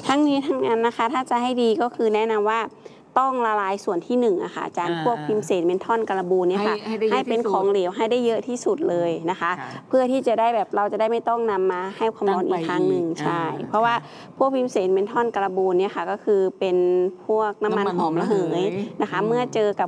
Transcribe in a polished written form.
ทั้งนี้ทั้งนั้นนะคะถ้าจะให้ดีก็คือแนะนำว่าต้องละลายส่วนที่1อะค่ะอาจารย์พวกพิมเสนเมนทอนการบูนเนี่ยค่ะให้เป็นของเหลวให้ได้เยอะที่สุดเลยนะคะเพื่อที่จะได้แบบเราจะได้ไม่ต้องนำมาให้ความร้อนอีกครั้งหนึ่งใช่เพราะว่าพวกพิมเสนเมนทอนการบูนเนี่ยค่ะก็คือเป็นพวกน้ำมันหอมระเหยนะคะเมื่อเจอกับ